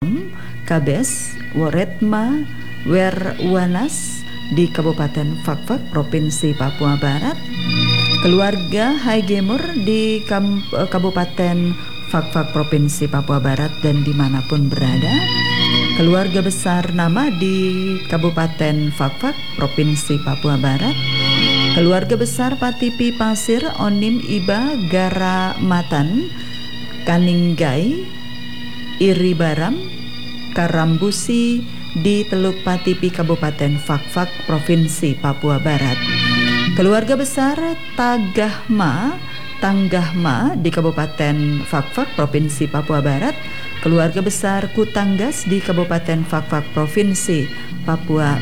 Kabes, Woretma, Werwanas di Kabupaten Fakfak, Provinsi Papua Barat. Keluarga Haigemur di Kabupaten Fakfak, Provinsi Papua Barat dan dimanapun berada. Keluarga besar Nama di Kabupaten Fakfak, Provinsi Papua Barat. Keluarga besar Patipi Pasir, Onim Iba Gara Matan, Kaninggai, Iri Baram, Karambusi di Teluk Patipi, Kabupaten Fakfak, Provinsi Papua Barat. Keluarga besar Tanggahma di Kabupaten Fakfak, Provinsi Papua Barat. Keluarga besar Kutanggas di Kabupaten Fakfak, Provinsi Papua